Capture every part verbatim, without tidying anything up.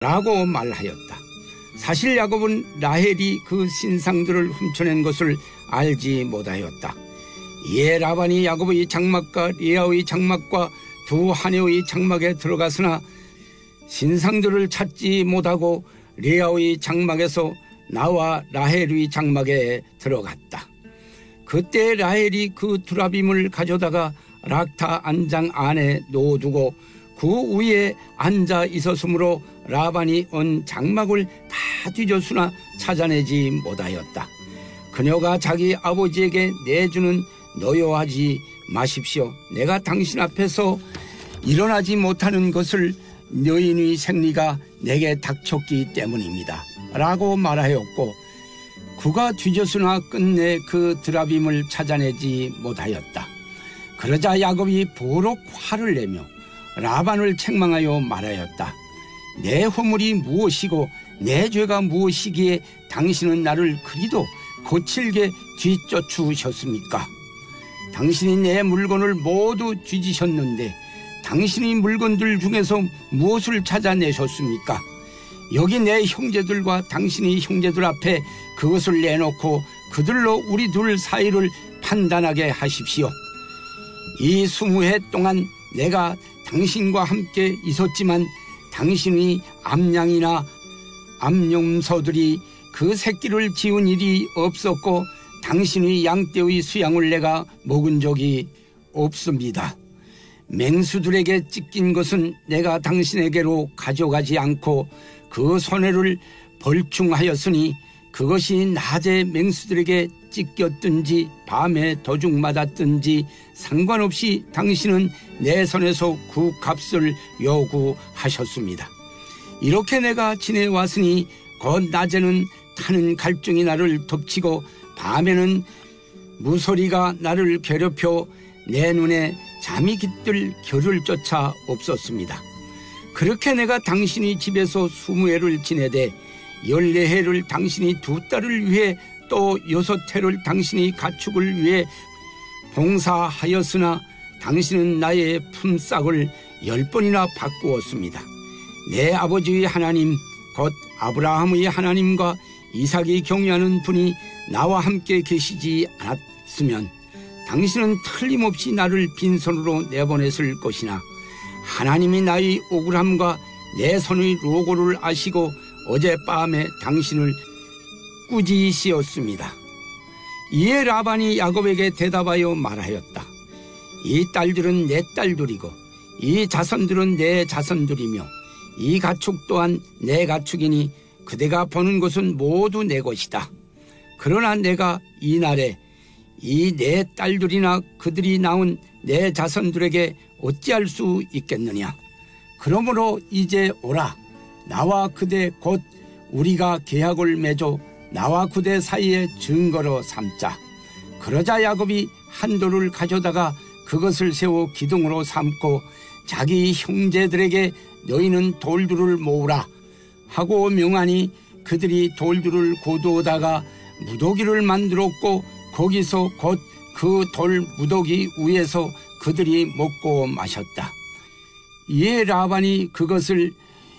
라고 말하였다. 사실 야곱은 라헬이 그 신상들을 훔쳐낸 것을 알지 못하였다. 이에 라반이 야곱의 장막과 레아의 장막과 두 하녀의 장막에 들어갔으나 신상들을 찾지 못하고 레아의 장막에서 나와 라헬의 장막에 들어갔다. 그때 라헬이 그 두라빔을 가져다가 락타 안장 안에 놓아두고 그 위에 앉아 있었으므로 라반이 온 장막을 다 뒤졌으나 찾아내지 못하였다. 그녀가 자기 아버지에게 내주는 노여하지 마십시오. 내가 당신 앞에서 일어나지 못하는 것을 여인의 생리가 내게 닥쳤기 때문입니다. 라고 말하였고 그가 뒤졌으나 끝내 그 드라빔을 찾아내지 못하였다. 그러자 야곱이 보록 화를 내며 라반을 책망하여 말하였다. 내 허물이 무엇이고 내 죄가 무엇이기에 당신은 나를 그리도 거칠게 뒤쫓으셨습니까? 당신이 내 물건을 모두 뒤지셨는데 당신의 물건들 중에서 무엇을 찾아내셨습니까? 여기 내 형제들과 당신의 형제들 앞에 그것을 내놓고 그들로 우리 둘 사이를 판단하게 하십시오. 이 스무 해 동안 내가 당신과 함께 있었지만 당신의 암양이나 암염소들이 그 새끼를 지운 일이 없었고 당신의 양떼의 수양을 내가 먹은 적이 없습니다. 맹수들에게 찢긴 것은 내가 당신에게로 가져가지 않고 그 손해를 벌충하였으니 그것이 낮에 맹수들에게 찢겼든지 밤에 도둑맞았든지 상관없이 당신은 내 손에서 그 값을 요구하셨습니다. 이렇게 내가 지내왔으니 곧 낮에는 타는 갈증이 나를 덮치고 밤에는 무소리가 나를 괴롭혀 내 눈에 잠이 깃들 겨를 쫓아 없었습니다. 그렇게 내가 당신이 집에서 스무 해를 지내되 열네 해를 당신이 두 딸을 위해 또 여섯 해를 당신이 가축을 위해 봉사하였으나 당신은 나의 품삯을 열 번이나 바꾸었습니다. 내 아버지의 하나님 곧 아브라함의 하나님과 이삭이 경외하는 분이 나와 함께 계시지 않았으면 당신은 틀림없이 나를 빈손으로 내보냈을 것이나 하나님이 나의 억울함과 내 손의 로고를 아시고 어젯밤에 당신을 꾸짖으셨습니다. 이에 라반이 야곱에게 대답하여 말하였다. 이 딸들은 내 딸들이고 이 자손들은 내 자손들이며 이 가축 또한 내 가축이니 그대가 보는 것은 모두 내 것이다. 그러나 내가 이 날에 이 내 딸들이나 그들이 낳은 내 자손들에게 어찌할 수 있겠느냐. 그러므로 이제 오라. 나와 그대 곧 우리가 계약을 맺어 나와 그대 사이에 증거로 삼자. 그러자 야곱이 한 돌을 가져다가 그것을 세워 기둥으로 삼고 자기 형제들에게 너희는 돌들을 모으라 하고 명하니 그들이 돌들을 고두어다가 무더기를 만들었고 거기서 곧 그 돌 무더기 위에서 그들이 먹고 마셨다. 이에 라반이 그것을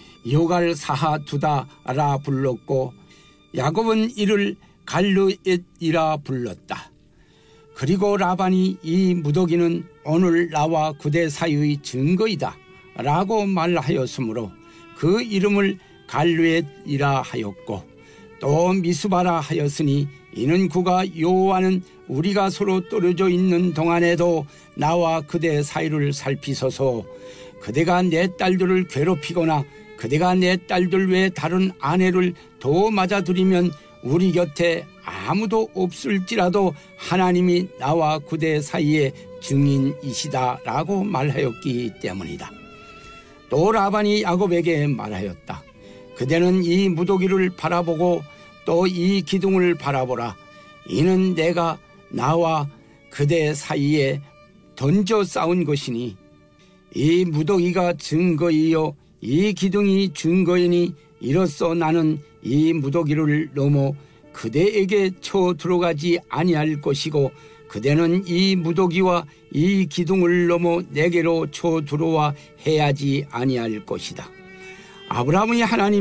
여갈사하두다라 불렀고 야곱은 이를 갈르엣이라 불렀다. 그리고 라반이 이 무더기는 오늘 나와 그대 사이의 증거이다 라고 말하였으므로 그 이름을 갈르엣이라 하였고 또 미스바라 하였으니 이는 그가 여호와는 우리가 서로 떨어져 있는 동안에도 나와 그대 사이를 살피소서. 그대가 내 딸들을 괴롭히거나 그대가 내 딸들 외에 다른 아내를 더 맞아들이면 우리 곁에 아무도 없을지라도 하나님이 나와 그대 사이의 증인이시다 라고 말하였기 때문이다. 또 라반이 야곱에게 말하였다. 그대는 이 무더기를 바라보고 또 이 기둥을 바라보라. 이는 내가 나와 그대 사이에 던져 쌓은 것이니 이 무더기가 증거이요 이 기둥이 증거이니 이로써 나는 이 무더기를 넘어 그대에게 쳐 들어가지 아니할 것이고 그대는 이 무더기와 이 기둥을 넘어 내게로 쳐 들어와 해야지 아니할 것이다. 아브라함이 하나님